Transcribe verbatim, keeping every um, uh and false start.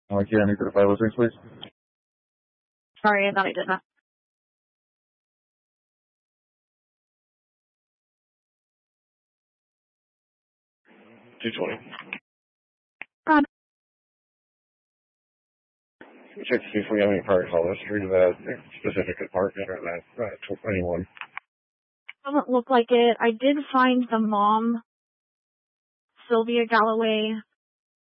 Oh, yeah, I need to file those things, please. Sorry, I thought I did that. two twenty. God. Check to see if we have any prior call history to that specific apartment or that uh, anyone. Doesn't look like it. I did find the mom, Sylvia Galloway,